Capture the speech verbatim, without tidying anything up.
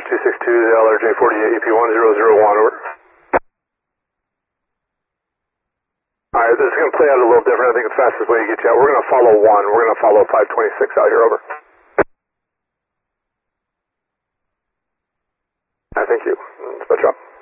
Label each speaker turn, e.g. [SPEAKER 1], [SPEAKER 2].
[SPEAKER 1] two six two, L R J forty-eight, E P one zero zero one, over. Alright, this is going to play out a little different. I think it's the fastest way to get you out. We're going to follow one. We're going to follow five twenty-six out here, over. I thank you. Let's switch up.